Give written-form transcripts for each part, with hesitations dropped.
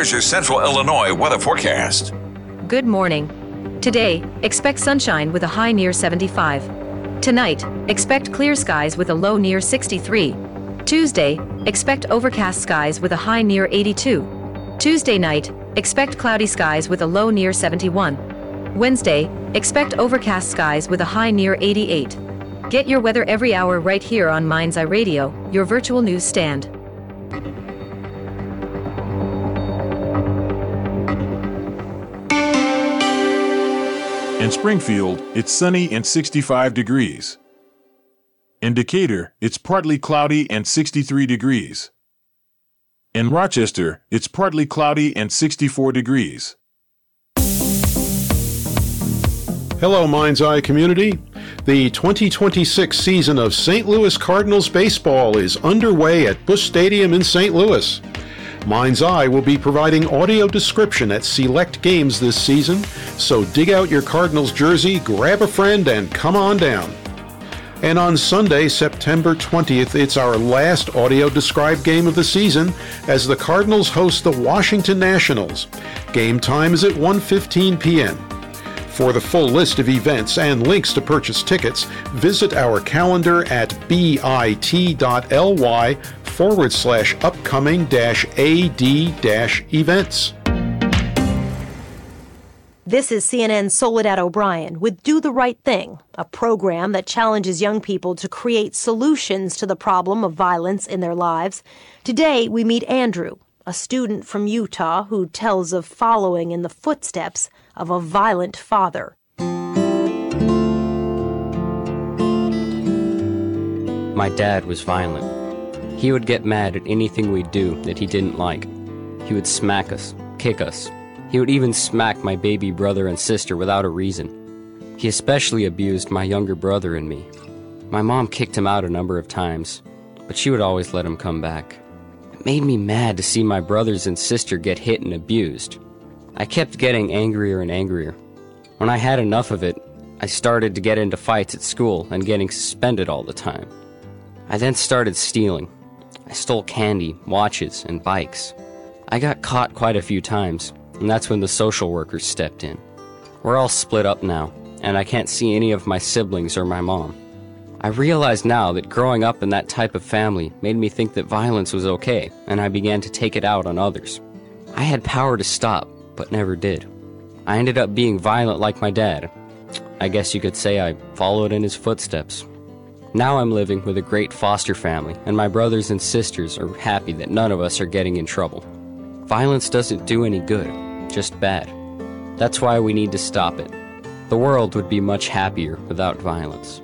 here's your Central Illinois weather forecast. Good morning. Today, expect sunshine with a high near 75. Tonight, expect clear skies with a low near 63. Tuesday, expect overcast skies with a high near 82. Tuesday night, expect cloudy skies with a low near 71. Wednesday, expect overcast skies with a high near 88. Get your weather every hour right here on Mind's Eye Radio, your virtual news stand. In Springfield, it's sunny and 65 degrees. In Decatur, it's partly cloudy and 63 degrees. In Rochester, it's partly cloudy and 64 degrees. Hello, Mind's Eye community. The 2026 season of St. Louis Cardinals baseball is underway at Busch Stadium in St. Louis. Mind's Eye will be providing audio description at select games this season, so dig out your Cardinals jersey, grab a friend, and come on down. And on Sunday, September 20th, it's our last audio described game of the season as the Cardinals host the Washington Nationals. Game time is at 1:15 p.m. For the full list of events and links to purchase tickets, visit our calendar at bit.ly/upcoming-ad-events. This is CNN's Soledad O'Brien with Do the Right Thing, a program that challenges young people to create solutions to the problem of violence in their lives. Today, we meet Andrew, a student from Utah who tells of following in the footsteps of a violent father. My dad was violent. He would get mad at anything we do that he didn't like. He would smack us, kick us. He would even smack my baby brother and sister without a reason. He especially abused my younger brother and me. My mom kicked him out a number of times, but she would always let him come back. It made me mad to see my brothers and sister get hit and abused. I kept getting angrier and angrier. When I had enough of it, I started to get into fights at school and getting suspended all the time. I then started stealing. I stole candy, watches, and bikes. I got caught quite a few times, and that's when the social workers stepped in. We're all split up now, and I can't see any of my siblings or my mom. I realize now that growing up in that type of family made me think that violence was okay, and I began to take it out on others. I had power to stop, but never did. I ended up being violent like my dad. I guess you could say I followed in his footsteps. Now I'm living with a great foster family, and my brothers and sisters are happy that none of us are getting in trouble. Violence doesn't do any good, just bad. That's why we need to stop it. The world would be much happier without violence.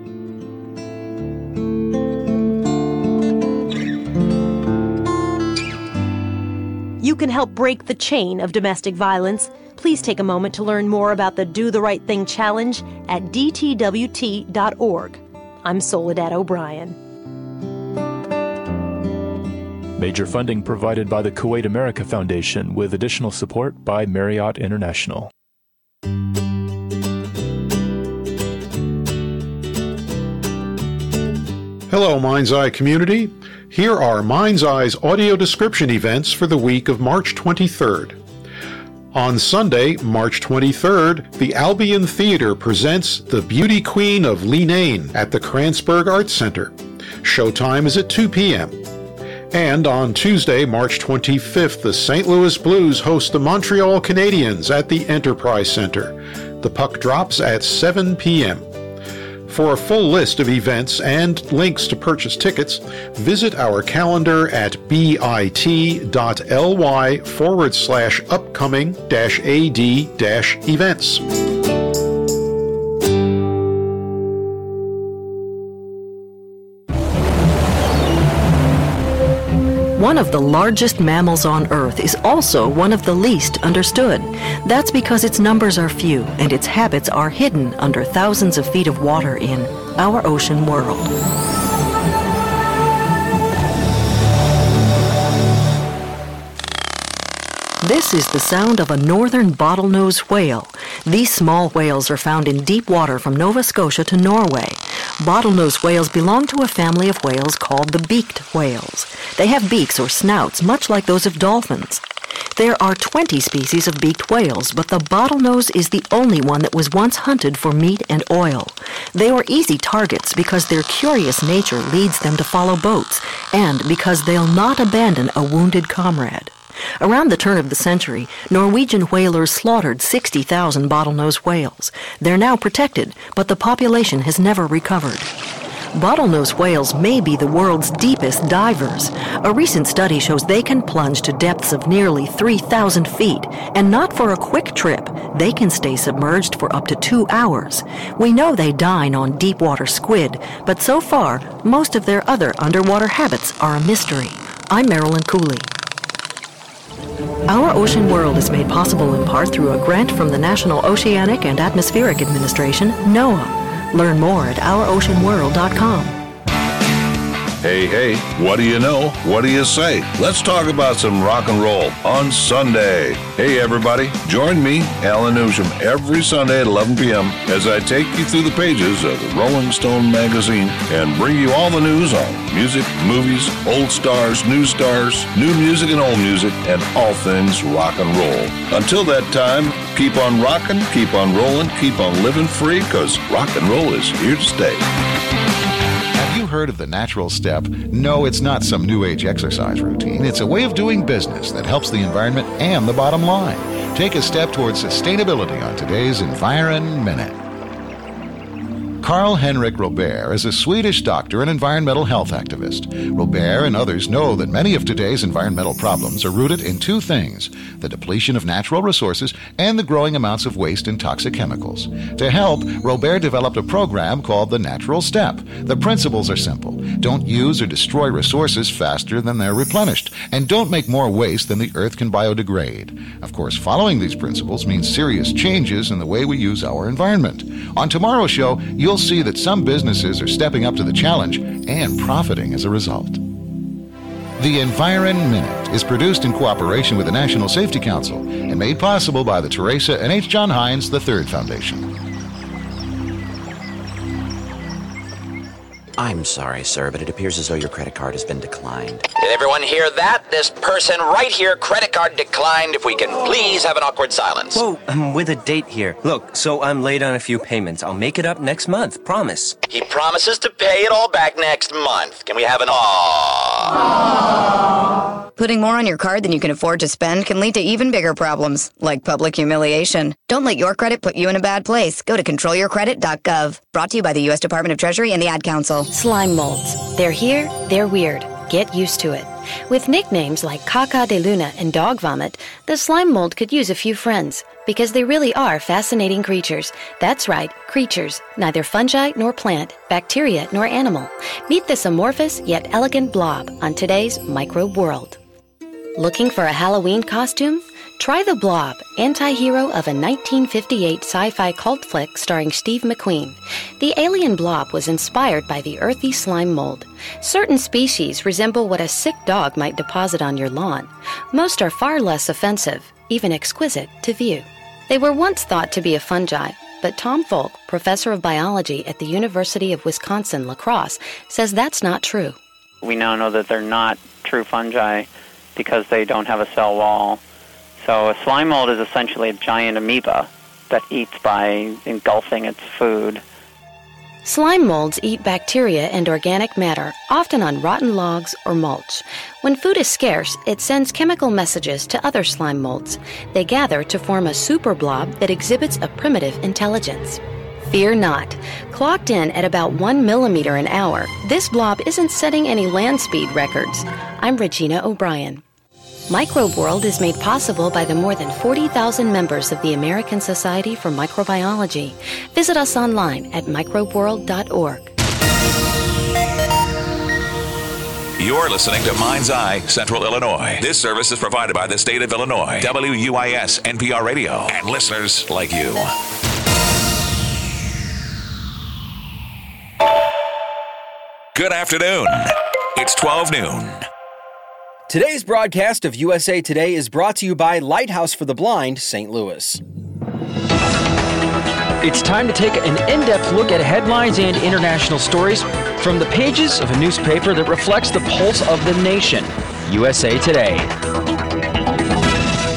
You can help break the chain of domestic violence. Please take a moment to learn more about the Do the Right Thing Challenge at dtwt.org. I'm Soledad O'Brien. Major funding provided by the Kuwait America Foundation with additional support by Marriott International. Hello, Mind's Eye community. Here are Mind's Eye's audio description events for the week of March 23rd. On Sunday, March 23rd, the Albion Theater presents The Beauty Queen of Leenane at the Kranzberg Arts Center. Showtime is at 2 p.m. And on Tuesday, March 25th, the St. Louis Blues host the Montreal Canadiens at the Enterprise Center. The puck drops at 7 p.m. For a full list of events and links to purchase tickets, visit our calendar at bit.ly/upcoming-ad-events. One of the largest mammals on Earth is also one of the least understood. That's because its numbers are few and its habits are hidden under thousands of feet of water in our ocean world. This is the sound of a northern bottlenose whale. These small whales are found in deep water from Nova Scotia to Norway. Bottlenose whales belong to a family of whales called the beaked whales. They have beaks or snouts much like those of dolphins. There are 20 species of beaked whales, but the bottlenose is the only one that was once hunted for meat and oil. They were easy targets because their curious nature leads them to follow boats, and because they'll not abandon a wounded comrade. Around the turn of the century, Norwegian whalers slaughtered 60,000 bottlenose whales. They're now protected, but the population has never recovered. Bottlenose whales may be the world's deepest divers. A recent study shows they can plunge to depths of nearly 3,000 feet, and not for a quick trip. They can stay submerged for up to 2 hours. We know they dine on deep-water squid, but so far, most of their other underwater habits are a mystery. I'm Marilyn Cooley. Our Ocean World is made possible in part through a grant from the National Oceanic and Atmospheric Administration, NOAA. Learn more at ouroceanworld.com. Hey, what do you know? What do you say? Let's talk about some rock and roll on Sunday. Hey, everybody, join me, Alan Newsham, every Sunday at 11 p.m. as I take you through the pages of the Rolling Stone magazine and bring you all the news on music, movies, old stars, new music and old music, and all things rock and roll. Until that time, keep on rocking, keep on rolling, keep on living free, because rock and roll is here to stay. Have you heard of the natural step? No, it's not some new age exercise routine. It's a way of doing business that helps the environment and the bottom line. Take a step towards sustainability on today's Environ Minute. Karl-Henrik Robert is a Swedish doctor and environmental health activist. Robert and others know that many of today's environmental problems are rooted in two things: the depletion of natural resources and the growing amounts of waste and toxic chemicals. To help, Robert developed a program called the Natural Step. The principles are simple. Don't use or destroy resources faster than they're replenished, and don't make more waste than the earth can biodegrade. Of course, following these principles means serious changes in the way we use our environment. On tomorrow's show, you'll see that some businesses are stepping up to the challenge and profiting as a result. The Environ Minute is produced in cooperation with the National Safety Council and made possible by the Teresa and H. John Heinz III Foundation. I'm sorry, sir, but it appears as though your credit card has been declined. Did everyone hear that? This person right here, credit card declined. If we can please have an awkward silence. Whoa, I'm with a date here. Look, so I'm late on a few payments. I'll make it up next month, promise. He promises to pay it all back next month. Can we have an Putting more on your card than you can afford to spend can lead to even bigger problems, like public humiliation. Don't let your credit put you in a bad place. Go to controlyourcredit.gov. Brought to you by the U.S. Department of Treasury and the Ad Council. Slime molds. They're here, they're weird. Get used to it. With nicknames like Caca de Luna and Dog Vomit, the slime mold could use a few friends, because they really are fascinating creatures. That's right, creatures, neither fungi nor plant, bacteria nor animal. Meet this amorphous yet elegant blob on today's Microbe World. Looking for a Halloween costume? Try the Blob, anti-hero of a 1958 sci-fi cult flick starring Steve McQueen. The alien blob was inspired by the earthy slime mold. Certain species resemble what a sick dog might deposit on your lawn. Most are far less offensive, even exquisite to view. They were once thought to be a fungi, but Tom Folk, professor of biology at the University of Wisconsin-La Crosse, says that's not true. We now know that they're not true fungi because they don't have a cell wall. So a slime mold is essentially a giant amoeba that eats by engulfing its food. Slime molds eat bacteria and organic matter, often on rotten logs or mulch. When food is scarce, it sends chemical messages to other slime molds. They gather to form a super blob that exhibits a primitive intelligence. Fear not. Clocked in at about 1 millimeter an hour, this blob isn't setting any land speed records. I'm Regina O'Brien. Microbe World is made possible by the more than 40,000 members of the American Society for Microbiology. Visit us online at microbeworld.org. You're listening to Mind's Eye, Central Illinois. This service is provided by the state of Illinois, WUIS NPR Radio, and listeners like you. Good afternoon. It's 12 noon. Today's broadcast of USA Today is brought to you by Lighthouse for the Blind, St. Louis. It's time to take an in-depth look at headlines and international stories from the pages of a newspaper that reflects the pulse of the nation, USA Today.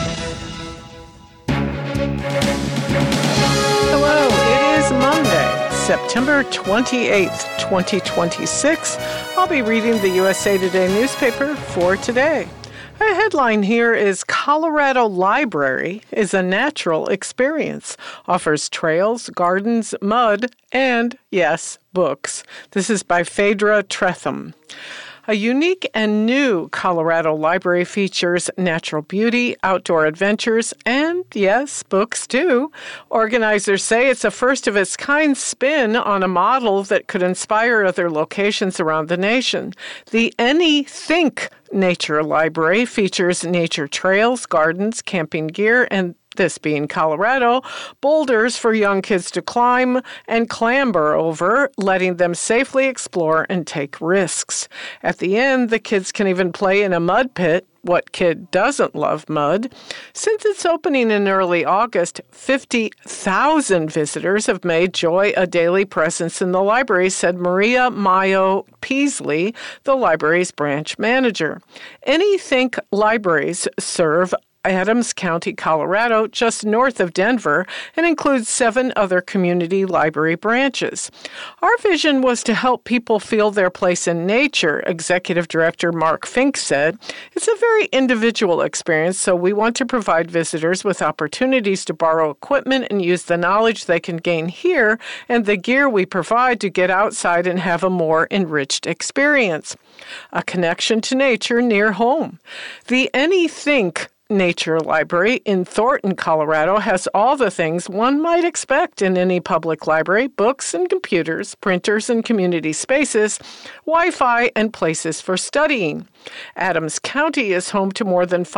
September 28th, 2026. I'll be reading the USA Today newspaper for today. A headline here is Colorado Library is a natural experience, offers trails, gardens, mud, and, yes, books. This is by Phaedra Tretham. A unique and new Colorado library features natural beauty, outdoor adventures, and, yes, books too. Organizers say it's a first-of-its-kind spin on a model that could inspire other locations around the nation. The AnyThink Nature Library features nature trails, gardens, camping gear, and this being Colorado, boulders for young kids to climb and clamber over, letting them safely explore and take risks. At the end, the kids can even play in a mud pit. What kid doesn't love mud? Since its opening in early August, 50,000 visitors have made joy a daily presence in the library, said Maria Mayo Peasley, the library's branch manager. AnyThink libraries serve Adams County, Colorado, just north of Denver, and includes 7 other community library branches. Our vision was to help people feel their place in nature, Executive Director Mark Fink said. It's a very individual experience, so we want to provide visitors with opportunities to borrow equipment and use the knowledge they can gain here and the gear we provide to get outside and have a more enriched experience. A connection to nature near home. The AnyThink Nature Library in Thornton, Colorado, has all the things one might expect in any public library: books and computers, printers and community spaces, Wi-Fi, and places for studying. Adams County is home to more than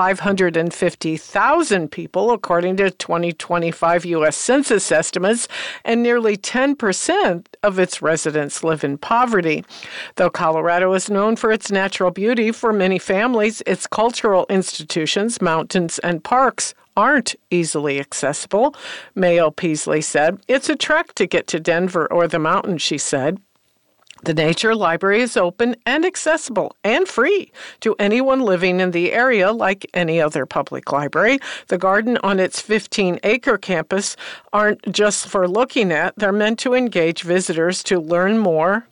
550,000 people, according to 2025 U.S. Census estimates, and nearly 10% of its residents live in poverty. Though Colorado is known for its natural beauty, for many families, its cultural institutions, mountains, and parks aren't easily accessible, Mayo Peasley said. It's a trek to get to Denver or the mountains, she said. The Nature Library is open and accessible and free to anyone living in the area like any other public library. The garden on its 15-acre campus aren't just for looking at. They're meant to engage visitors to learn more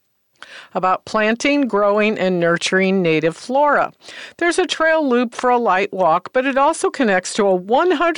about planting, growing, and nurturing native flora. There's a trail loop for a light walk, but it also connects to a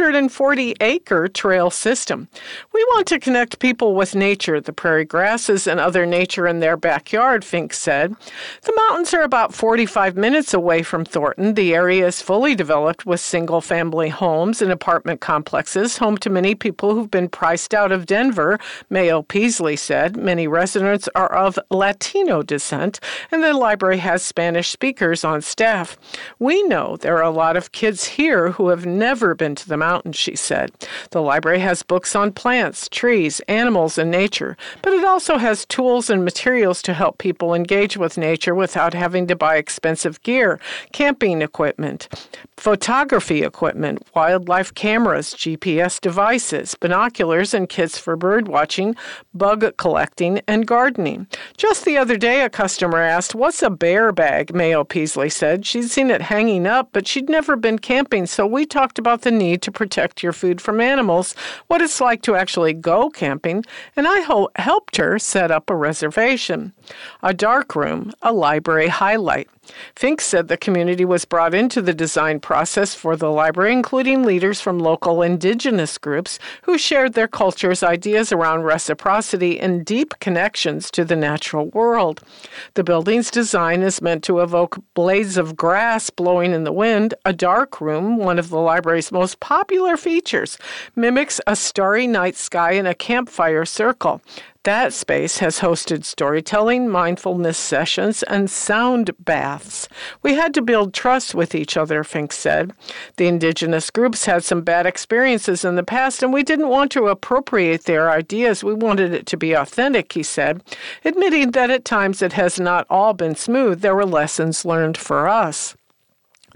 140-acre trail system. We want to connect people with nature, the prairie grasses, and other nature in their backyard, Fink said. The mountains are about 45 minutes away from Thornton. The area is fully developed with single-family homes and apartment complexes, home to many people who've been priced out of Denver, Mayo Peasley said. Many residents are of Latino descent, and the library has Spanish speakers on staff. We know there are a lot of kids here who have never been to the mountains, she said. The library has books on plants, trees, animals, and nature, but it also has tools and materials to help people engage with nature without having to buy expensive gear, camping equipment, photography equipment, wildlife cameras, GPS devices, binoculars, and kits for bird watching, bug collecting, and gardening. Just the other day, a customer asked, "What's a bear bag?" Mayo Peasley said. She'd seen it hanging up, but she'd never been camping, so we talked about the need to protect your food from animals, what it's like to actually go camping, and I helped her set up a reservation. A dark room, a library highlight. Fink said the community was brought into the design process for the library, including leaders from local indigenous groups who shared their culture's ideas around reciprocity and deep connections to the natural world. The building's design is meant to evoke blades of grass blowing in the wind. A dark room, one of the library's most popular features, mimics a starry night sky in a campfire circle. That space has hosted storytelling, mindfulness sessions, and sound baths. We had to build trust with each other, Fink said. The indigenous groups had some bad experiences in the past, and we didn't want to appropriate their ideas. We wanted it to be authentic, he said, admitting that at times it has not all been smooth. There were lessons learned for us.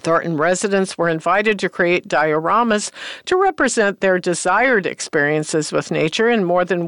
Thornton residents were invited to create dioramas to represent their desired experiences with nature, and more than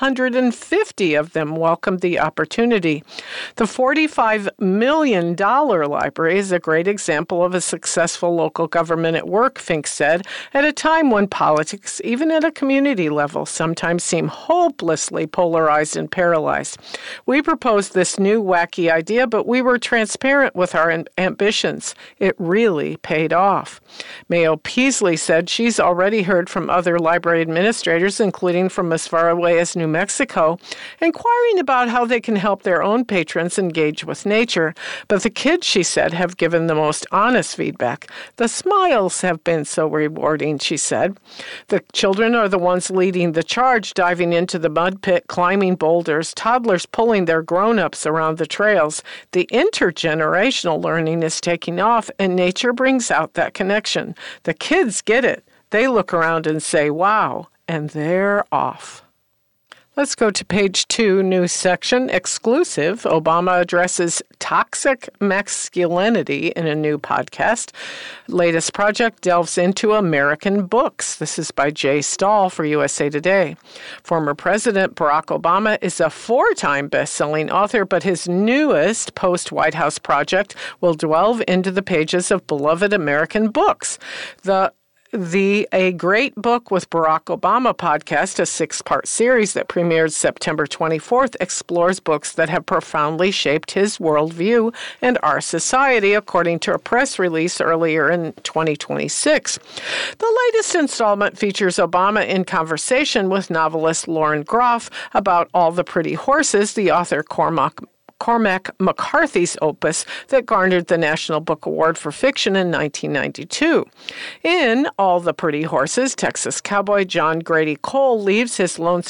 150 of them welcomed the opportunity. The $45 million library is a great example of a successful local government at work, Fink said, at a time when politics, even at a community level, sometimes seem hopelessly polarized and paralyzed. We proposed this new wacky idea, but we were transparent with our ambitions. It really paid off. Mayo Peasley said she's already heard from other library administrators, including from as far away as New Mexico, inquiring about how they can help their own patrons engage with nature. But the kids, she said, have given the most honest feedback. The smiles have been so rewarding, she said. The children are the ones leading the charge, diving into the mud pit, climbing boulders, toddlers pulling their grown-ups around the trails. The intergenerational learning is taking off, and nature brings out that connection. The kids get it. They look around and say, wow, and they're off. Let's go to page 2, news section, exclusive. Obama addresses toxic masculinity in a new podcast. Latest project delves into American books. This is by Jay Stahl for USA Today. Former President Barack Obama is a 4-time best-selling author, but his newest post-White House project will delve into the pages of beloved American books. The A Great Book with Barack Obama podcast, a 6-part series that premiered September 24th, explores books that have profoundly shaped his worldview and our society, according to a press release earlier in 2026. The latest installment features Obama in conversation with novelist Lauren Groff about All the Pretty Horses, the author Cormac McCarthy's opus that garnered the National Book Award for Fiction in 1992. In All the Pretty Horses, Texas cowboy John Grady Cole leaves his Lone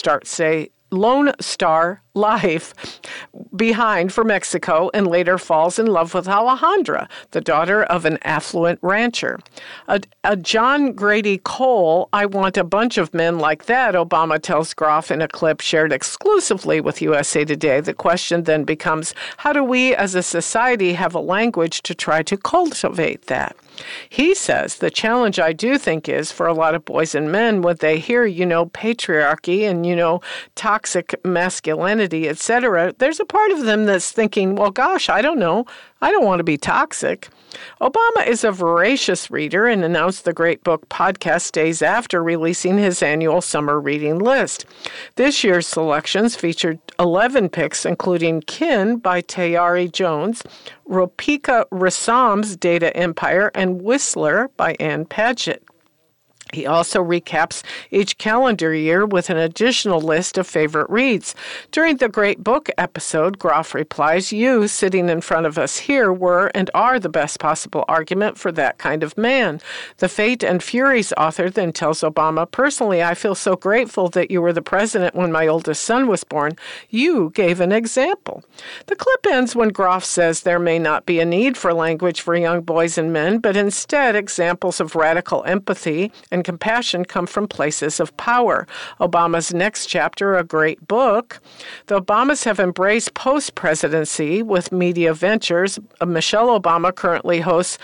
Star life behind for Mexico and later falls in love with Alejandra, the daughter of an affluent rancher. A John Grady Cole, I want a bunch of men like that, Obama tells Groff in a clip shared exclusively with USA Today. The question then becomes, how do we as a society have a language to try to cultivate that? He says the challenge I do think is for a lot of boys and men when they hear, patriarchy and, toxic masculinity, etc., there's a part of them that's thinking, well, gosh, I don't know. I don't want to be toxic. Obama is a voracious reader and announced the Great Book podcast days after releasing his annual summer reading list. This year's selections featured 11 picks, including Kin by Tayari Jones, Ropika Rassam's Data Empire, and Whistler by Ann Patchett. He also recaps each calendar year with an additional list of favorite reads. During the Great Book episode, Groff replies, you sitting in front of us here were and are the best possible argument for that kind of man. The Fate and Furies author then tells Obama, personally, I feel so grateful that you were the president when my oldest son was born. You gave an example. The clip ends when Groff says there may not be a need for language for young boys and men, but instead examples of radical empathy and compassion come from places of power. Obama's next chapter, A Great Book. The Obamas have embraced post-presidency with media ventures. Michelle Obama currently hosts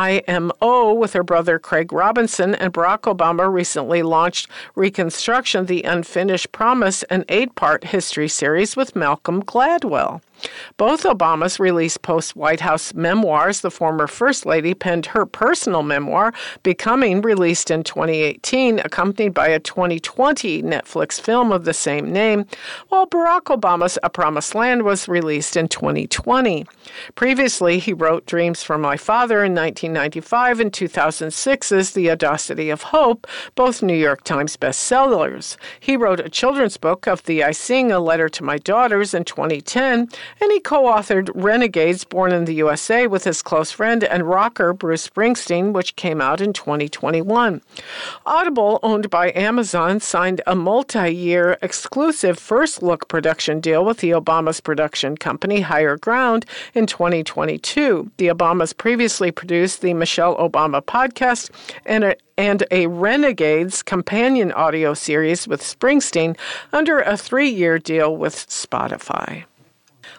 IMO with her brother Craig Robinson, and Barack Obama recently launched Reconstruction, The Unfinished Promise, an 8-part history series with Malcolm Gladwell. Both Obamas released post-White House memoirs. The former First Lady penned her personal memoir, Becoming, released in 2018, accompanied by a 2020 Netflix film of the same name, while Barack Obama's A Promised Land was released in 2020. Previously, he wrote Dreams for My Father in 1995 and 2006's The Audacity of Hope, both New York Times bestsellers. He wrote a children's book, Of Thee I Sing, A Letter to My Daughters, in 2010, and he co-authored Renegades, Born in the USA, with his close friend and rocker Bruce Springsteen, which came out in 2021. Audible, owned by Amazon, signed a multi-year exclusive first-look production deal with the Obamas production company Higher Ground in 2022. The Obamas previously produced the Michelle Obama podcast and a Renegades companion audio series with Springsteen under a 3-year deal with Spotify.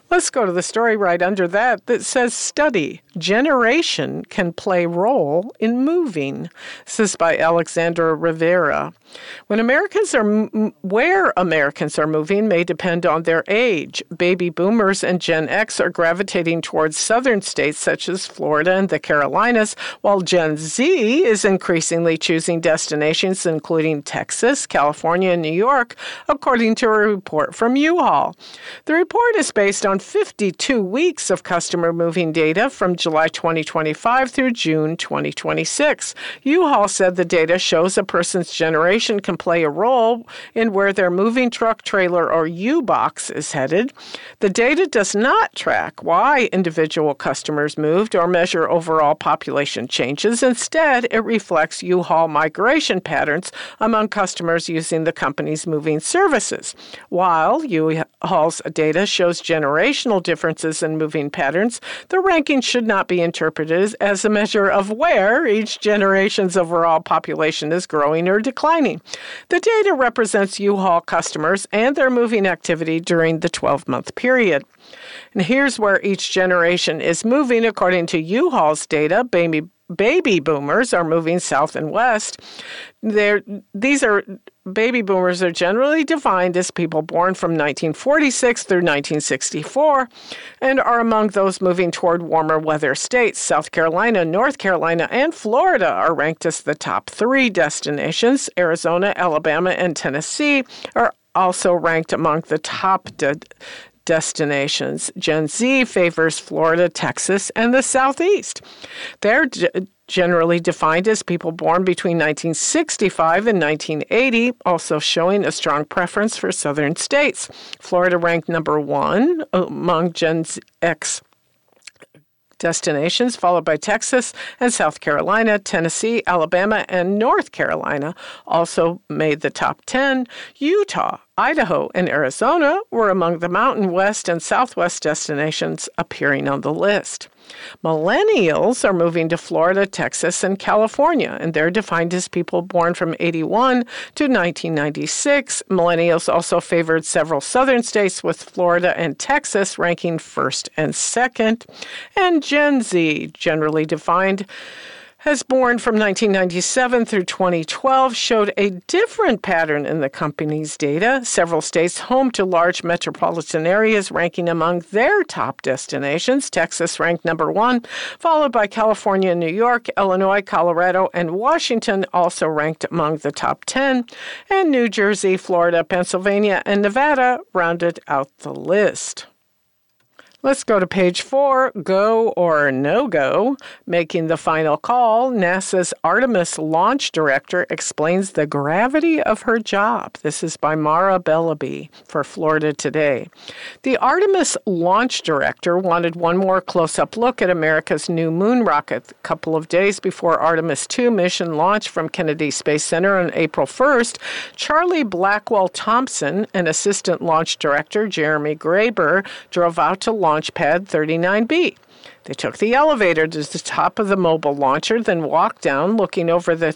Let's go to the story right under that says study. Generation can play role in moving. This is by Alexandra Rivera. Where Americans are moving may depend on their age. Baby boomers and Gen X are gravitating towards southern states such as Florida and the Carolinas, while Gen Z is increasingly choosing destinations including Texas, California, and New York, according to a report from U-Haul. The report is based on 52 weeks of customer moving data from July 2025 through June 2026. U-Haul said the data shows a person's generation can play a role in where their moving truck, trailer, or U-Box is headed. The data does not track why individual customers moved or measure overall population changes. Instead, it reflects U-Haul migration patterns among customers using the company's moving services. While U-Haul's data shows generational differences in moving patterns, the ranking should not be interpreted as a measure of where each generation's overall population is growing or declining. The data represents U-Haul customers and their moving activity during the 12-month period. And here's where each generation is moving. According to U-Haul's data, baby boomers are moving south and west. Baby boomers are generally defined as people born from 1946 through 1964 and are among those moving toward warmer weather states. South Carolina, North Carolina, and Florida are ranked as the top 3 destinations. Arizona, Alabama, and Tennessee are also ranked among the top destinations. Gen Z favors Florida, Texas, and the Southeast. They're generally defined as people born between 1965 and 1980, also showing a strong preference for southern states. Florida ranked number 1 among Gen X destinations, followed by Texas and South Carolina. Tennessee, Alabama, and North Carolina also made the top 10. Utah, Idaho, and Arizona were among the Mountain West and Southwest destinations appearing on the list. Millennials are moving to Florida, Texas, and California, and they're defined as people born from 81 to 1996. Millennials also favored several southern states, with Florida and Texas ranking first and second. And Gen Z, generally defined as born from 1997 through 2012, showed a different pattern in the company's data. Several states home to large metropolitan areas ranking among their top destinations. Texas ranked number 1, followed by California, New York, Illinois, Colorado, and Washington also ranked among the top 10. And New Jersey, Florida, Pennsylvania, and Nevada rounded out the list. Let's go to page 4, Go or No Go. Making the final call, NASA's Artemis launch director explains the gravity of her job. This is by Mara Bellaby for Florida Today. The Artemis launch director wanted one more close-up look at America's new moon rocket. A couple of days before Artemis 2 mission launch from Kennedy Space Center on April 1st, Charlie Blackwell Thompson and assistant launch director Jeremy Graber drove out to Launch Pad 39B. They took the elevator to the top of the mobile launcher, then walked down, looking over the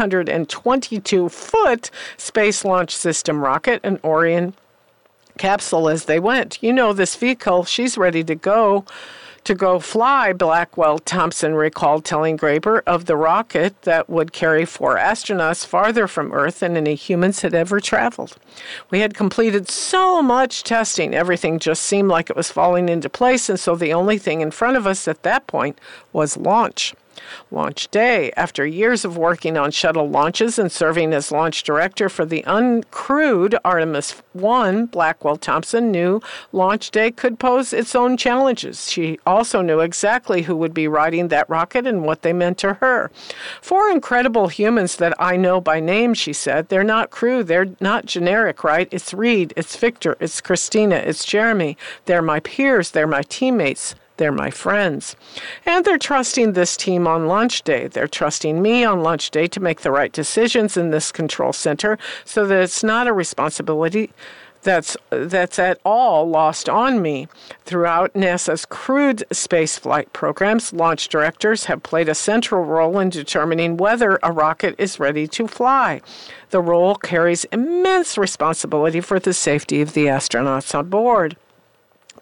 322-foot Space Launch System rocket and Orion capsule as they went. You know this vehicle, she's ready to go fly, Blackwell Thompson recalled telling Graber of the rocket that would carry 4 astronauts farther from Earth than any humans had ever traveled. We had completed so much testing, everything just seemed like it was falling into place, and so the only thing in front of us at that point was launch. Launch day. After years of working on shuttle launches and serving as launch director for the uncrewed Artemis 1, Blackwell Thompson knew launch day could pose its own challenges. She also knew exactly who would be riding that rocket and what they meant to her. 4 incredible humans that I know by name, she said. They're not crew. They're not generic, right? It's Reed. It's Victor. It's Christina. It's Jeremy. They're my peers. They're my teammates. They're my friends. And they're trusting this team on launch day. They're trusting me on launch day to make the right decisions in this control center so that it's not a responsibility that's at all lost on me. Throughout NASA's crewed spaceflight programs, launch directors have played a central role in determining whether a rocket is ready to fly. The role carries immense responsibility for the safety of the astronauts on board.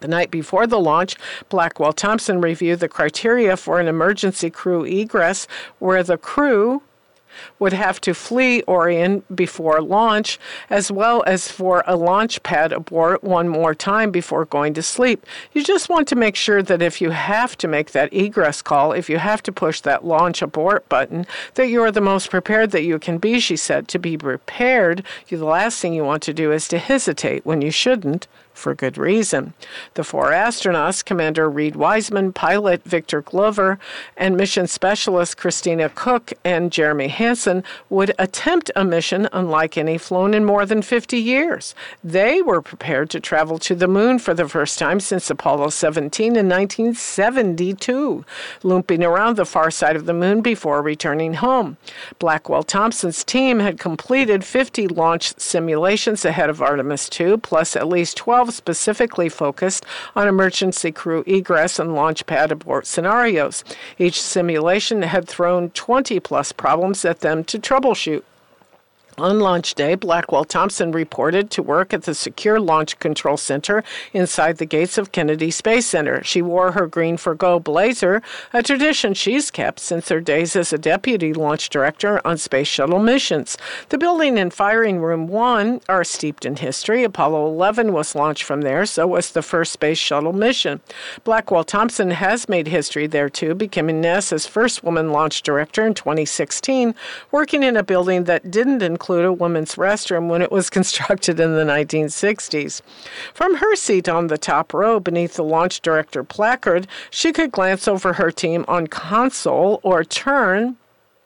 The night before the launch, Blackwell Thompson reviewed the criteria for an emergency crew egress, where the crew would have to flee Orion before launch, as well as for a launch pad abort one more time before going to sleep. You just want to make sure that if you have to make that egress call, if you have to push that launch abort button, that you are the most prepared that you can be, she said. To be prepared, the last thing you want to do is to hesitate when you shouldn't, for good reason. The 4 astronauts, Commander Reed Wiseman, pilot Victor Glover, and mission specialist Christina Cook and Jeremy Hansen, would attempt a mission unlike any flown in more than 50 years. They were prepared to travel to the moon for the first time since Apollo 17 in 1972, looping around the far side of the moon before returning home. Blackwell Thompson's team had completed 50 launch simulations ahead of Artemis II, plus at least 12 specifically focused on emergency crew egress and launch pad abort scenarios. Each simulation had thrown 20-plus problems at them to troubleshoot. On launch day, Blackwell Thompson reported to work at the Secure Launch Control Center inside the gates of Kennedy Space Center. She wore her green for go blazer, a tradition she's kept since her days as a deputy launch director on space shuttle missions. The building and firing room 1 are steeped in history. Apollo 11 was launched from there, so was the first space shuttle mission. Blackwell Thompson has made history there, too, becoming NASA's first woman launch director in 2016, working in a building that didn't include a women's restroom when it was constructed in the 1960s. From her seat on the top row beneath the launch director placard, she could glance over her team on console or turn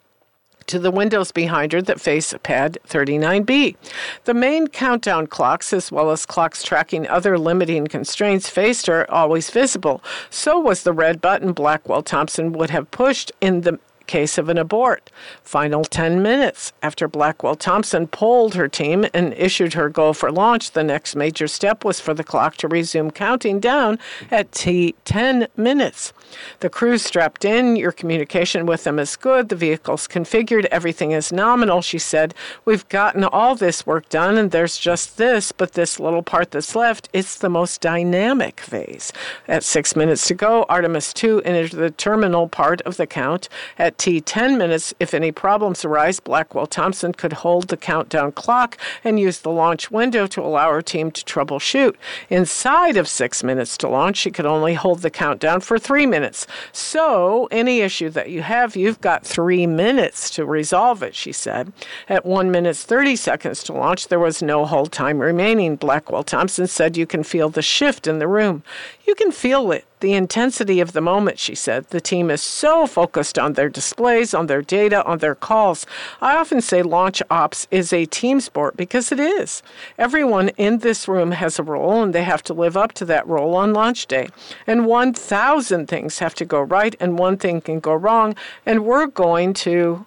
to the windows behind her that face pad 39B. The main countdown clocks, as well as clocks tracking other limiting constraints, faced her, always visible. So was the red button Blackwell Thompson would have pushed in the case of an abort. Final 10 minutes. After Blackwell Thompson polled her team and issued her go for launch, the next major step was for the clock to resume counting down at T10 minutes. The crew's strapped in. Your communication with them is good. The vehicle's configured. Everything is nominal, she said. We've gotten all this work done, and there's just this, but this little part that's left, it's the most dynamic phase. At 6 minutes to go, Artemis II entered the terminal part of the count. At T10 minutes, if any problems arise, Blackwell Thompson could hold the countdown clock and use the launch window to allow her team to troubleshoot. Inside of 6 minutes to launch, she could only hold the countdown for 3 minutes. So any issue that you have, you've got 3 minutes to resolve it, she said. At 1 minute 30 seconds to launch, there was no hold time remaining. Blackwell Thompson said you can feel the shift in the room. You can feel it. The intensity of the moment, she said. The team is so focused on their displays, on their data, on their calls. I often say launch ops is a team sport because it is. Everyone in this room has a role, and they have to live up to that role on launch day. And 1,000 things have to go right, and one thing can go wrong, and we're going to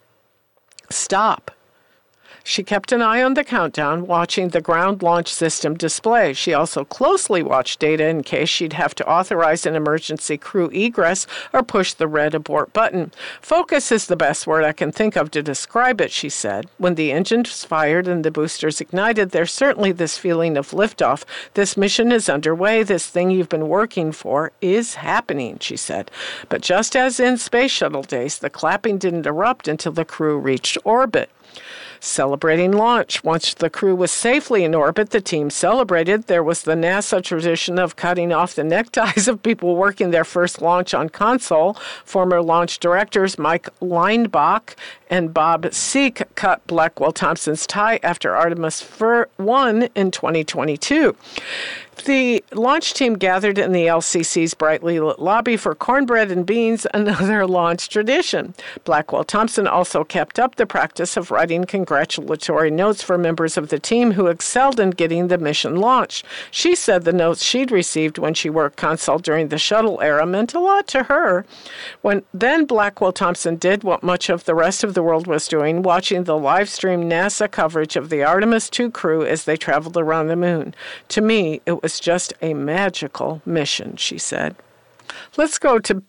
stop. She kept an eye on the countdown, watching the ground launch system display. She also closely watched data in case she'd have to authorize an emergency crew egress or push the red abort button. Focus is the best word I can think of to describe it, she said. When the engines fired and the boosters ignited, there's certainly this feeling of liftoff. This mission is underway. This thing you've been working for is happening, she said. But just as in space shuttle days, the clapping didn't erupt until the crew reached orbit. Celebrating launch. Once the crew was safely in orbit, the team celebrated. There was the NASA tradition of cutting off the neckties of people working their first launch on console. Former launch directors Mike Leinbach and Bob Seek cut Blackwell Thompson's tie after Artemis 1 in 2022. The launch team gathered in the LCC's brightly lit lobby for cornbread and beans, another launch tradition. Blackwell Thompson also kept up the practice of writing congratulatory notes for members of the team who excelled in getting the mission launched. She said the notes she'd received when she worked console during the shuttle era meant a lot to her. Then Blackwell Thompson did what much of the rest of the world was doing, watching the live-stream NASA coverage of the Artemis II crew as they traveled around the moon. To me, it was just a magical mission, she said. Let's go to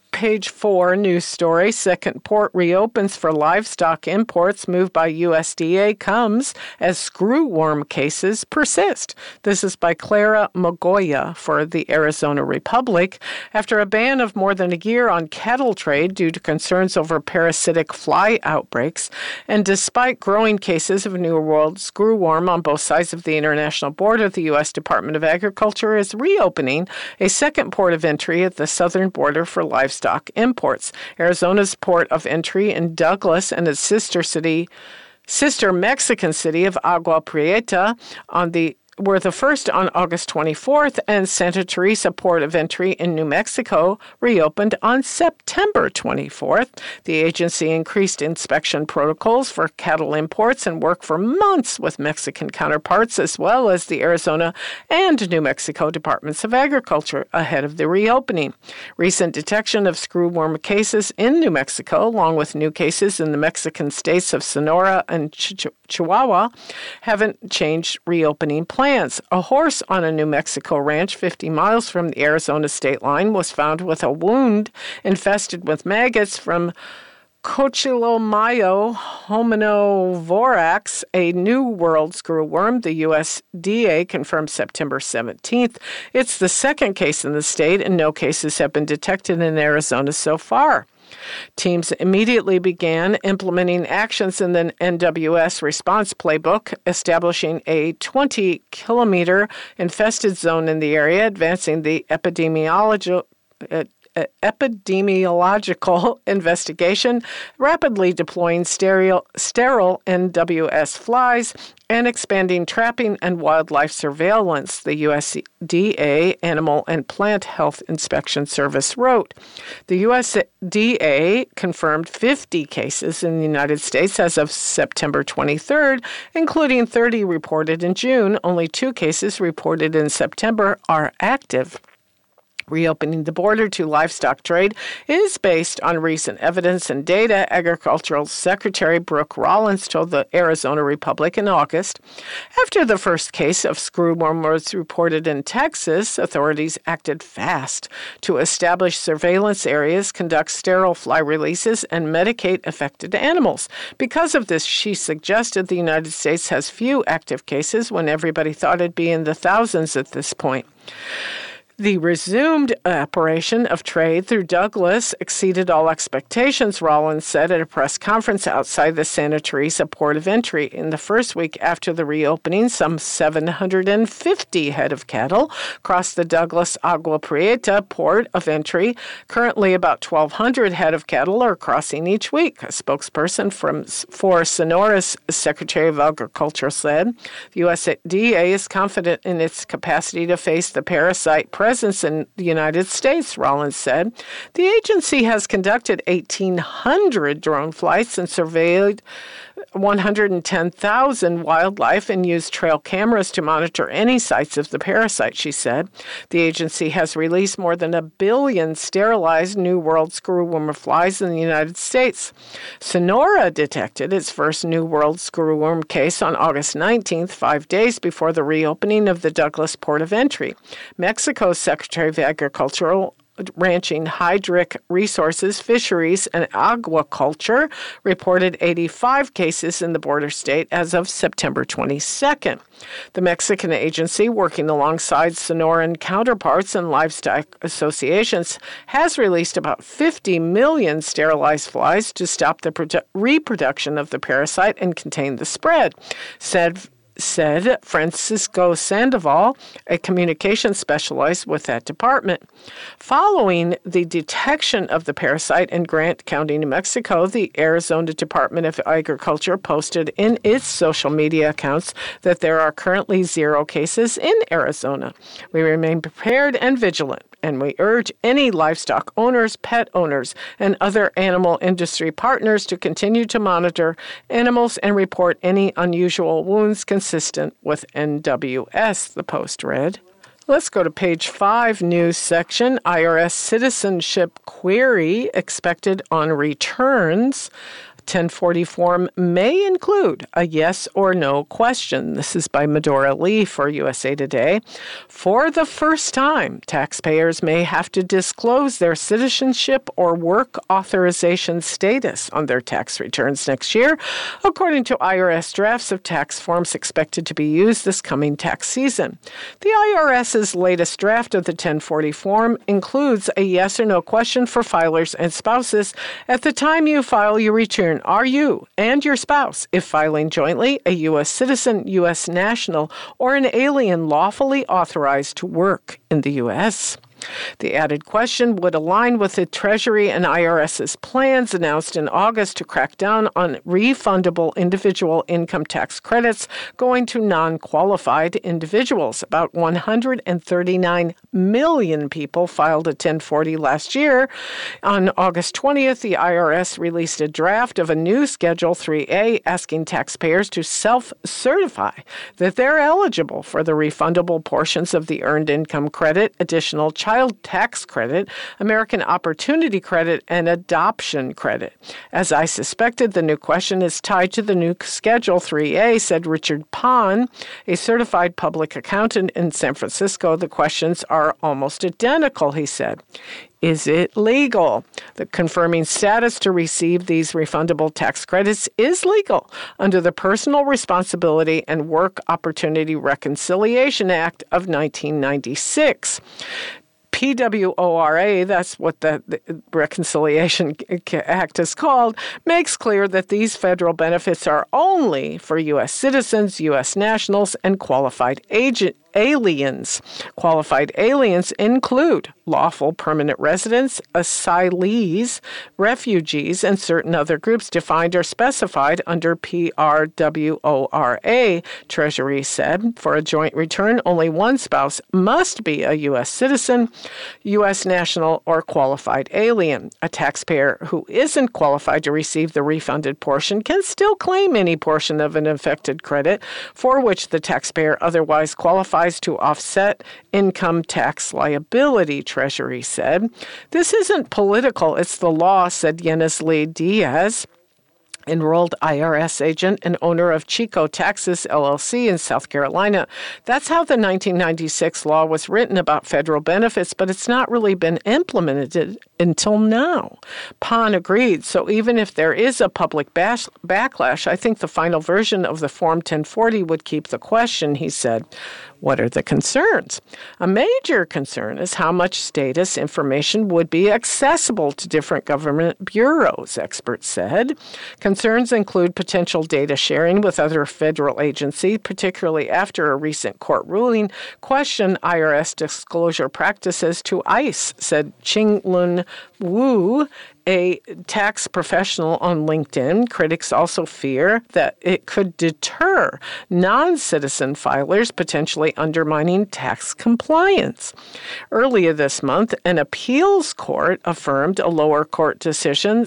Page 4 news story. Second port reopens for livestock imports moved by USDA comes as screwworm cases persist. This is by Clara Magoya for the Arizona Republic. After a ban of more than a year on cattle trade due to concerns over parasitic fly outbreaks, and despite growing cases of New World screwworm on both sides of the international border, the U.S. Department of Agriculture is reopening a second port of entry at the southern border for livestock imports. Arizona's port of entry in Douglas and its sister Mexican city of Agua Prieta were the first on August 24th, and Santa Teresa Port of Entry in New Mexico reopened on September 24th. The agency increased inspection protocols for cattle imports and worked for months with Mexican counterparts, as well as the Arizona and New Mexico Departments of Agriculture ahead of the reopening. Recent detection of screwworm cases in New Mexico, along with new cases in the Mexican states of Sonora and Chihuahua, haven't changed reopening plans. A horse on a New Mexico ranch 50 miles from the Arizona state line was found with a wound infested with maggots from Cochilomayo hominovorax, a New World screwworm, the USDA confirmed September 17th. It's the second case in the state, and no cases have been detected in Arizona so far. Teams immediately began implementing actions in the NWS response playbook, establishing a 20-kilometer infested zone in the area, advancing the epidemiological investigation, rapidly deploying sterile NWS flies, and expanding trapping and wildlife surveillance, the USDA Animal and Plant Health Inspection Service wrote. The USDA confirmed 50 cases in the United States as of September 23rd, including 30 reported in June. Only 2 cases reported in September are active. Reopening the border to livestock trade is based on recent evidence and data, Agricultural Secretary Brooke Rollins told the Arizona Republic in August. After the first case of screwworm was reported in Texas, authorities acted fast to establish surveillance areas, conduct sterile fly releases, and medicate affected animals. Because of this, she suggested the United States has few active cases when everybody thought it'd be in the thousands at this point. The resumed operation of trade through Douglas exceeded all expectations, Rollins said at a press conference outside the Santa Teresa Port of Entry. In the first week after the reopening, some 750 head of cattle crossed the Douglas Agua Prieta Port of Entry. Currently, about 1,200 head of cattle are crossing each week, a spokesperson for Sonora's Secretary of Agriculture said. The USDA is confident in its capacity to face the parasite presence in the United States, Rollins said. The agency has conducted 1,800 drone flights and surveyed 110,000 wildlife and used trail cameras to monitor any sites of the parasite, she said. The agency has released more than 1 billion sterilized New World screwworm flies in the United States. Sonora detected its first New World screwworm case on August 19th, 5 days before the reopening of the Douglas Port of Entry. Mexico's Secretary of Agricultural Ranching, Hydric Resources, Fisheries, and Aquaculture reported 85 cases in the border state as of September 22nd. The Mexican agency, working alongside Sonoran counterparts and livestock associations, has released about 50 million sterilized flies to stop the reproduction of the parasite and contain the spread, said Francisco Sandoval, a communications specialist with that department. Following the detection of the parasite in Grant County, New Mexico, the Arizona Department of Agriculture posted in its social media accounts that there are currently 0 cases in Arizona. We remain prepared and vigilant, and we urge any livestock owners, pet owners, and other animal industry partners to continue to monitor animals and report any unusual wounds consistent with NWS, the Post read. Let's go to page 5, news section. IRS citizenship query expected on returns. 1040 form may include a yes or no question. This is by Medora Lee for USA Today. For the first time, taxpayers may have to disclose their citizenship or work authorization status on their tax returns next year, according to IRS drafts of tax forms expected to be used this coming tax season. The IRS's latest draft of the 1040 form includes a yes or no question for filers and spouses. At the time you file your return, are you and your spouse, if filing jointly, a U.S. citizen, U.S. national, or an alien lawfully authorized to work in the U.S.? The added question would align with the Treasury and IRS's plans announced in August to crack down on refundable individual income tax credits going to non-qualified individuals. About 139 million people filed a 1040 last year. On August 20th, the IRS released a draft of a new Schedule 3A asking taxpayers to self-certify that they're eligible for the refundable portions of the Earned Income Credit, additional child tax credit, American Opportunity Credit, and adoption credit. As I suspected, the new question is tied to the new Schedule 3A, said Richard Pahn, a certified public accountant in San Francisco. The questions are almost identical, he said. Is it legal? The confirming status to receive these refundable tax credits is legal under the Personal Responsibility and Work Opportunity Reconciliation Act of 1996. PWORA, that's what the Reconciliation Act is called, makes clear that these federal benefits are only for U.S. citizens, U.S. nationals, and qualified aliens. Qualified aliens include lawful permanent residents, asylees, refugees, and certain other groups defined or specified under PRWORA, Treasury said. For a joint return, only one spouse must be a U.S. citizen, U.S. national, or qualified alien. A taxpayer who isn't qualified to receive the refunded portion can still claim any portion of an affected credit for which the taxpayer otherwise qualifies to offset income tax liability, Treasury said. This isn't political, it's the law, said Yenis Lee Diaz, enrolled IRS agent and owner of Chico Taxes, LLC in South Carolina. That's how the 1996 law was written about federal benefits, but it's not really been implemented until now. Pahn agreed. So even if there is a public backlash, I think the final version of the Form 1040 would keep the question, he said. What are the concerns? A major concern is how much status information would be accessible to different government bureaus, experts said. Concerns include potential data sharing with other federal agencies, particularly after a recent court ruling questioned IRS disclosure practices to ICE, said Ching-Lun Wu, a tax professional on LinkedIn. Critics also fear that it could deter non-citizen filers, potentially undermining tax compliance. Earlier this month, an appeals court affirmed a lower court decision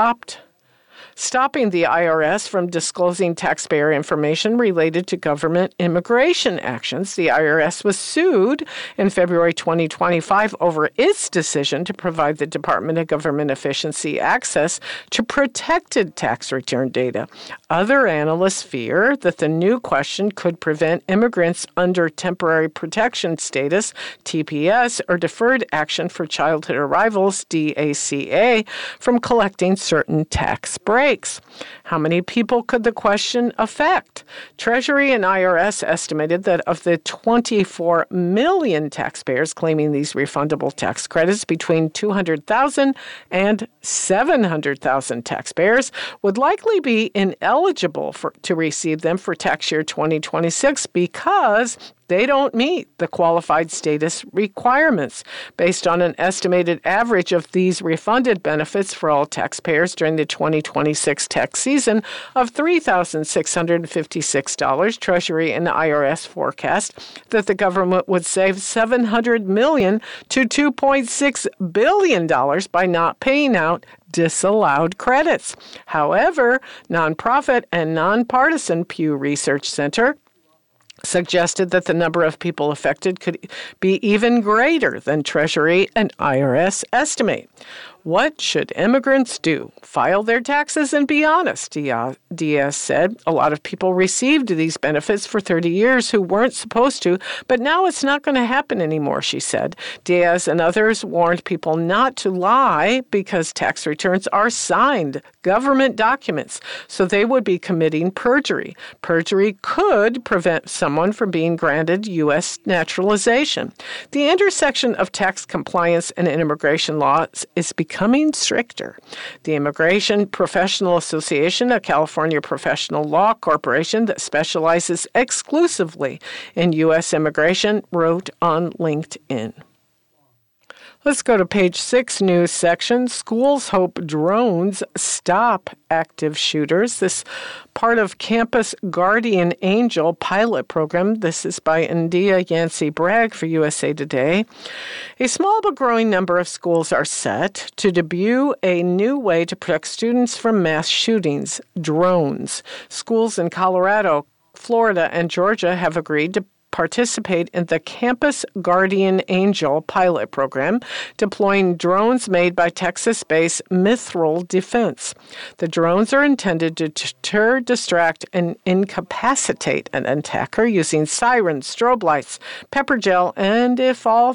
stopping the IRS from disclosing taxpayer information related to government immigration actions. The IRS was sued in February 2025 over its decision to provide the Department of Government Efficiency access to protected tax return data. Other analysts fear that the new question could prevent immigrants under temporary protection status, TPS, or deferred action for childhood arrivals, DACA, from collecting certain tax breaks. How many people could the question affect? Treasury and IRS estimated that of the 24 million taxpayers claiming these refundable tax credits, between 200,000 and 700,000 taxpayers would likely be ineligible to receive them for tax year 2026 because they don't meet the qualified status requirements. Based on an estimated average of these refunded benefits for all taxpayers during the 2026 tax season of $3,656, Treasury and the IRS forecast that the government would save $700 million to $2.6 billion by not paying out disallowed credits. However, nonprofit and nonpartisan Pew Research Center suggested that the number of people affected could be even greater than Treasury and IRS estimate. What should immigrants do? File their taxes and be honest, Diaz said. A lot of people received these benefits for 30 years who weren't supposed to, but now it's not going to happen anymore, she said. Diaz and others warned people not to lie because tax returns are signed government documents, so they would be committing perjury. Perjury could prevent someone from being granted U.S. naturalization. The intersection of tax compliance and immigration laws is becoming stricter. The Immigration Professional Association, a California professional law corporation that specializes exclusively in U.S. immigration, wrote on LinkedIn. Let's go to page 6, news section. Schools hope drones stop active shooters. This part of Campus Guardian Angel pilot program. This is by India Yancey Bragg for USA Today. A small but growing number of schools are set to debut a new way to protect students from mass shootings, drones. Schools in Colorado, Florida, and Georgia have agreed to participate in the Campus Guardian Angel pilot program, deploying drones made by Texas-based Mithril Defense. The drones are intended to deter, distract, and incapacitate an attacker using sirens, strobe lights, pepper gel, and if all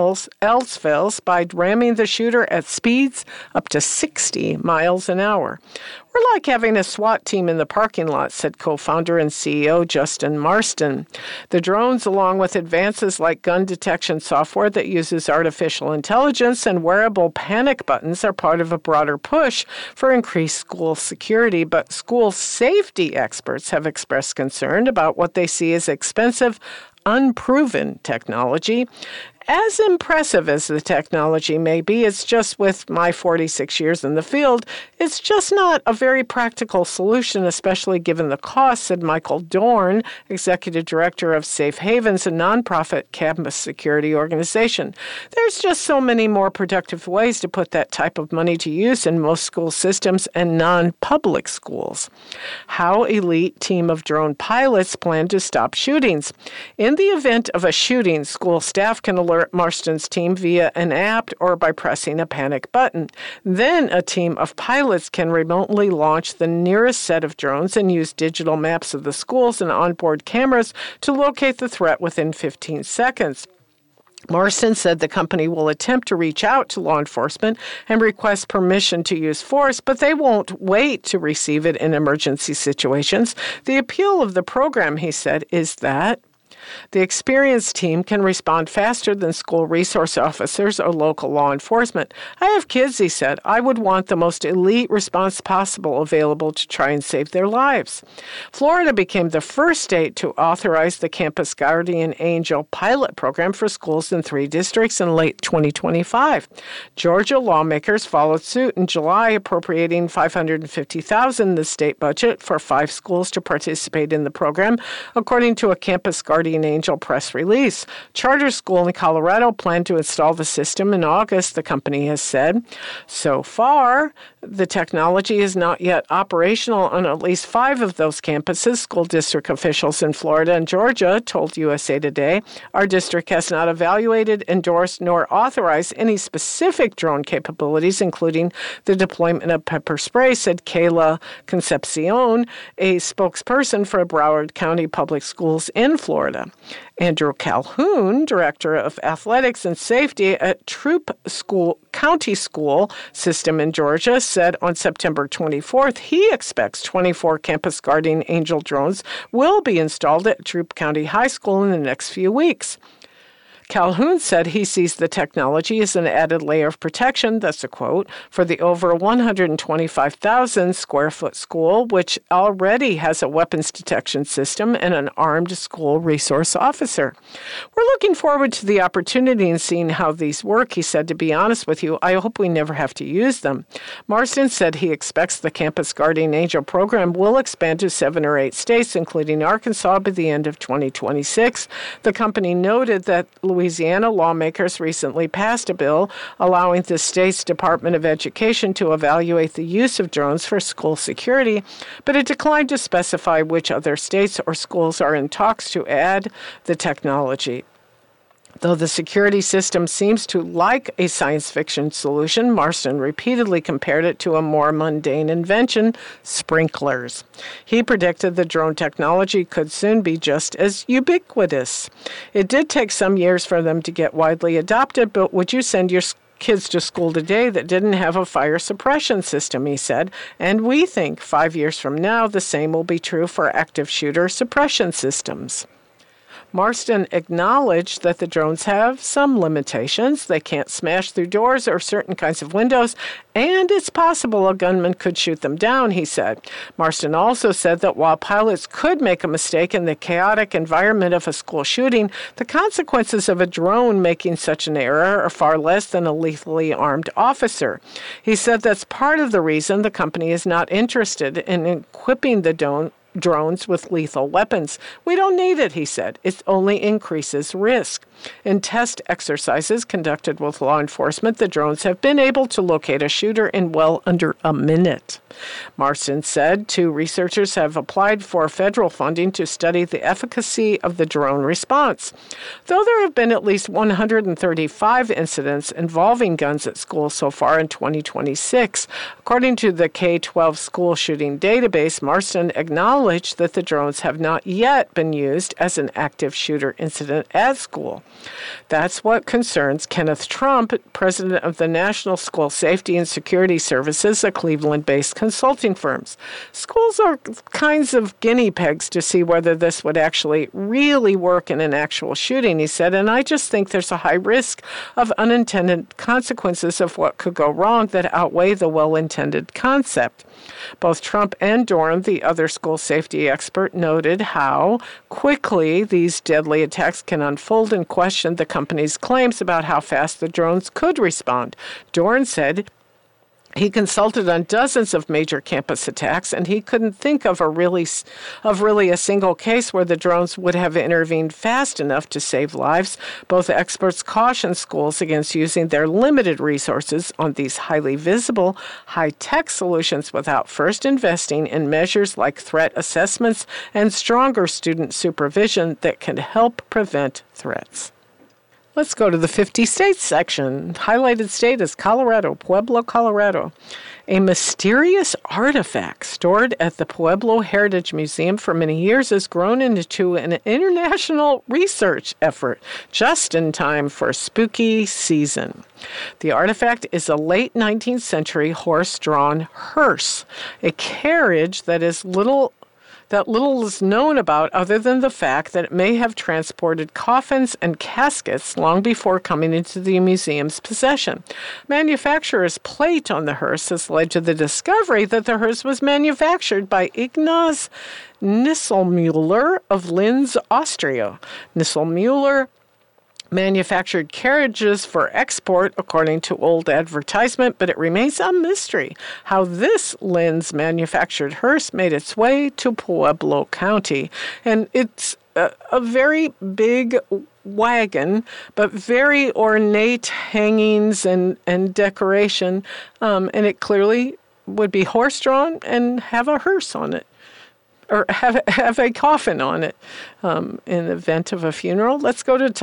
else fails, by ramming the shooter at speeds up to 60 miles an hour. We're like having a SWAT team in the parking lot, said co-founder and CEO Justin Marston. The drones, along with advances like gun detection software that uses artificial intelligence and wearable panic buttons, are part of a broader push for increased school security. But school safety experts have expressed concern about what they see as expensive, unproven technology. As impressive as the technology may be, it's just, with my 46 years in the field, it's just not a very practical solution, especially given the cost, said Michael Dorn, executive director of Safe Havens, a nonprofit campus security organization. There's just so many more productive ways to put that type of money to use in most school systems and non-public schools. How elite team of drone pilots plan to stop shootings. In the event of a shooting, school staff can alert Marston's team via an app or by pressing a panic button. Then a team of pilots can remotely launch the nearest set of drones and use digital maps of the schools and onboard cameras to locate the threat within 15 seconds. Marston said the company will attempt to reach out to law enforcement and request permission to use force, but they won't wait to receive it in emergency situations. The appeal of the program, he said, is that the experienced team can respond faster than school resource officers or local law enforcement. I have kids, he said. I would want the most elite response possible available to try and save their lives. Florida became the first state to authorize the Campus Guardian Angel pilot program for schools in 3 districts in late 2025. Georgia lawmakers followed suit in July, appropriating $550,000 in the state budget for 5 schools to participate in the program, according to a Campus Guardian Angel press release. Charter School in Colorado planned to install the system in August, the company has said. So far, the technology is not yet operational on at least 5 of those campuses, school district officials in Florida and Georgia told USA Today. Our district has not evaluated, endorsed, nor authorized any specific drone capabilities, including the deployment of pepper spray, said Kayla Concepcion, a spokesperson for Broward County Public Schools in Florida. Andrew Calhoun, director of athletics and safety at Troup County School System in Georgia, said on September 24th he expects 24 Campus Guardian Angel drones will be installed at Troup County High School in the next few weeks. Calhoun said he sees the technology as an added layer of protection, that's a quote, for the over 125,000 square foot school, which already has a weapons detection system and an armed school resource officer. We're looking forward to the opportunity and seeing how these work, he said. To be honest with you, I hope we never have to use them. Marston said he expects the Campus Guardian Angel program will expand to 7 or 8 states, including Arkansas, by the end of 2026. The company noted that Louisiana lawmakers recently passed a bill allowing the state's Department of Education to evaluate the use of drones for school security, but it declined to specify which other states or schools are in talks to add the technology. Though the security system seems to like a science fiction solution, Marston repeatedly compared it to a more mundane invention, sprinklers. He predicted the drone technology could soon be just as ubiquitous. It did take some years for them to get widely adopted, but would you send your kids to school today that didn't have a fire suppression system, he said, and we think 5 years from now the same will be true for active shooter suppression systems. Marston acknowledged that the drones have some limitations. They can't smash through doors or certain kinds of windows, and it's possible a gunman could shoot them down, he said. Marston also said that while pilots could make a mistake in the chaotic environment of a school shooting, the consequences of a drone making such an error are far less than a lethally armed officer. He said that's part of the reason the company is not interested in equipping the drones with lethal weapons. We don't need it, he said. It only increases risk. In test exercises conducted with law enforcement, the drones have been able to locate a shooter in well under a minute. Marston said 2 researchers have applied for federal funding to study the efficacy of the drone response. Though there have been at least 135 incidents involving guns at schools so far in 2026, according to the K-12 school shooting database, Marston acknowledged that the drones have not yet been used as an active shooter incident at school. That's what concerns Kenneth Trump, president of the National School Safety and Security Services, a Cleveland-based consulting firm. Schools are kinds of guinea pigs to see whether this would actually really work in an actual shooting, he said, and I just think there's a high risk of unintended consequences of what could go wrong that outweigh the well-intended concept. Both Trump and Durham, the other school safety expert, noted how quickly these deadly attacks can unfold and questioned the company's claims about how fast the drones could respond. Dorn said he consulted on dozens of major campus attacks, and he couldn't think of really a single case where the drones would have intervened fast enough to save lives. Both experts cautioned schools against using their limited resources on these highly visible, high-tech solutions without first investing in measures like threat assessments and stronger student supervision that can help prevent threats. Let's go to the 50 states section. Highlighted state is Colorado, Pueblo, Colorado. A mysterious artifact stored at the Pueblo Heritage Museum for many years has grown into an international research effort just in time for spooky season. The artifact is a late 19th century horse-drawn hearse, a carriage that little is known about other than the fact that it may have transported coffins and caskets long before coming into the museum's possession. Manufacturer's plate on the hearse has led to the discovery that the hearse was manufactured by Ignaz Nisselmüller of Linz, Austria. Nisselmüller manufactured carriages for export, according to old advertisement, but it remains a mystery how this Linz manufactured hearse made its way to Pueblo County. And it's a very big wagon, but very ornate hangings and decoration, and it clearly would be horse-drawn and have a hearse on it, or have a coffin on it in the event of a funeral. Let's go to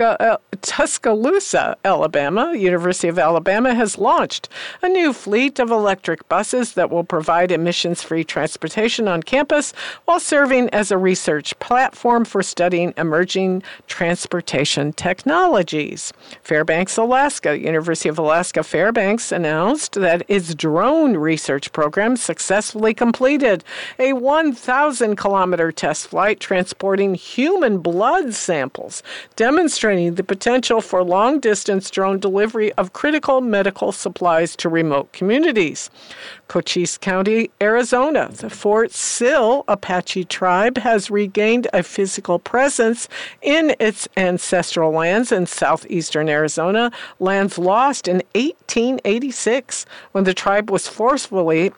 Tuscaloosa, Alabama. University of Alabama has launched a new fleet of electric buses that will provide emissions-free transportation on campus while serving as a research platform for studying emerging transportation technologies. Fairbanks, Alaska. University of Alaska Fairbanks announced that its drone research program successfully completed a 1,000-kilometer test flight transporting human blood samples, demonstrating the potential for long-distance drone delivery of critical medical supplies to remote communities. Cochise County, Arizona. The Fort Sill Apache tribe has regained a physical presence in its ancestral lands in southeastern Arizona, lands lost in 1886 when the tribe was forcibly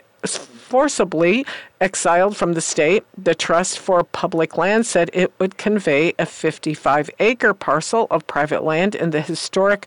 exiled from the state. The Trust for Public Land said it would convey a 55-acre parcel of private land in the historic